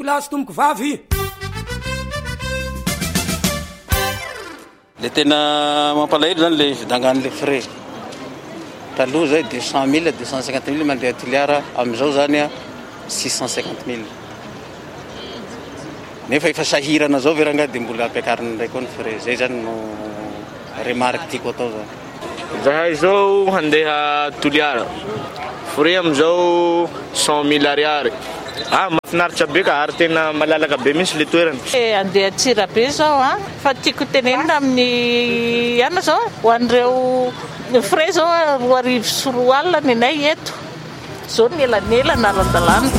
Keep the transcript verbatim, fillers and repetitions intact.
plasy tomboky vavy. Le tena mampalahelo zany le vidangan'le frais. Taloha zay deux cent mille deux cent cinquante mille mandeha tiliara, amizao zany a six cent cinquante mille. Nefa efa sahirana zao veranga dia mbola ampiakarina ndraiky koa ny frais. Zay zany no remarque tiako atao zany. Zahay zao handeha toliara, frais amizao cent mille ariary. Ah, mahafinaritra be ka ary tena malalaka be mihitsy le toerana. Eh, andeha Antsirabe zao a, fa tiako tenenina amin'ny ana zao ho an'ireo frais zao roa arivo sy roa alina ny anay eto. Zao ny elanelana ara-dalàna.